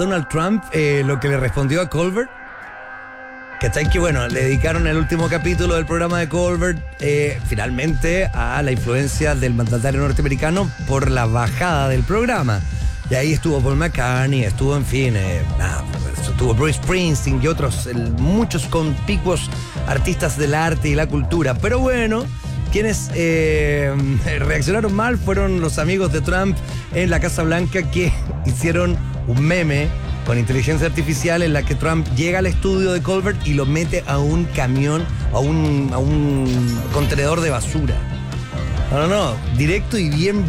Donald Trump lo que le respondió a Colbert. ¿Cachai? Que bueno, le dedicaron el último capítulo del programa de Colbert finalmente a la influencia del mandatario norteamericano por la bajada del programa. Y ahí estuvo Paul McCartney, estuvo, en fin, estuvo Bruce Springsteen y otros, muchos conspicuos artistas del arte y la cultura. Pero bueno, quienes reaccionaron mal fueron los amigos de Trump en la Casa Blanca, que hicieron un meme con inteligencia artificial en la que Trump llega al estudio de Colbert y lo mete a un camión, a un contenedor de basura. No, directo y bien